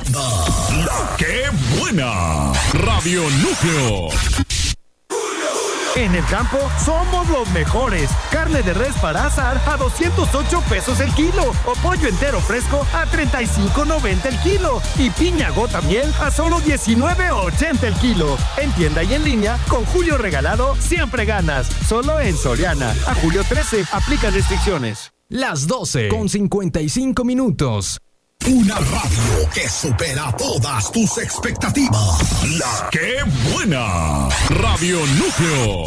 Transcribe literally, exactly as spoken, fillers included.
banda. La que buena. Radio Núcleo. En el campo somos los mejores. Carne de res para asar a doscientos ocho pesos el kilo. O pollo entero fresco a treinta y cinco noventa el kilo. Y piña gota miel a solo diecinueve ochenta el kilo. En tienda y en línea, con Julio Regalado, siempre ganas. Solo en Soriana. A julio trece, aplican restricciones. Las doce con cincuenta y cinco minutos. Una radio que supera todas tus expectativas. La que buena. Radio Núcleo.